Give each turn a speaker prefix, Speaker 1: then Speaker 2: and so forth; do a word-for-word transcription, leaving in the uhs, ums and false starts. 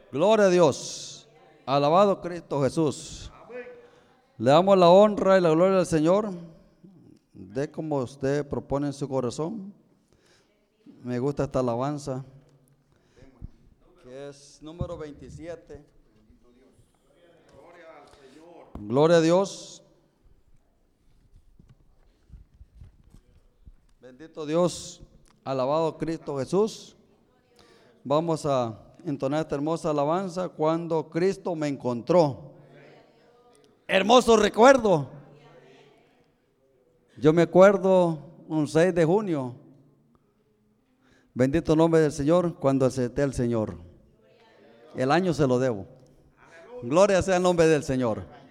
Speaker 1: Gloria a Dios. Alabado Cristo Jesús. Le damos la honra y la gloria al Señor. De como usted propone en su corazón. Me gusta esta alabanza, que es número veintisiete. Gloria a Dios. Bendito Dios. Alabado Cristo Jesús. Vamos a entonar esta hermosa alabanza. Cuando Cristo me encontró. Hermoso recuerdo. Yo me acuerdo un seis de junio. Bendito nombre del Señor, cuando acepté al Señor. El año se lo debo. Gloria sea el nombre del Señor.